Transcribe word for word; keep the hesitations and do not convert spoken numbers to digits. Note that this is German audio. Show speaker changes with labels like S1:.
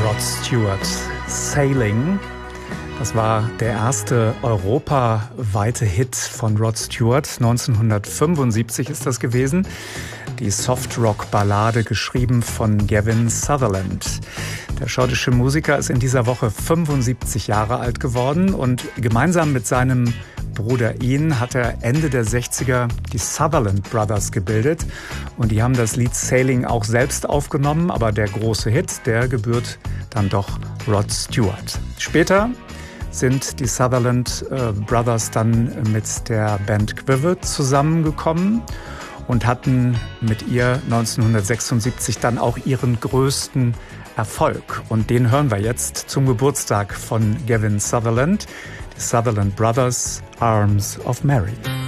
S1: Rod Stewart. Sailing. Das war der erste europaweite Hit von Rod Stewart. neunzehnhundertfünfundsiebzig ist das gewesen. Die Softrock-Ballade, geschrieben von Gavin Sutherland. Der schottische Musiker ist in dieser Woche fünfundsiebzig Jahre alt geworden und gemeinsam mit seinem Bruder Ian hat er Ende der sechziger die Sutherland Brothers gebildet. Und die haben das Lied Sailing auch selbst aufgenommen, aber der große Hit, der gebührt dann doch Rod Stewart. Später sind die Sutherland äh, Brothers dann mit der Band Quiver zusammengekommen und hatten mit ihr neunzehnhundertsechsundsiebzig dann auch ihren größten Erfolg. Und den hören wir jetzt zum Geburtstag von Gavin Sutherland. Die Sutherland Brothers, Arms of Mary.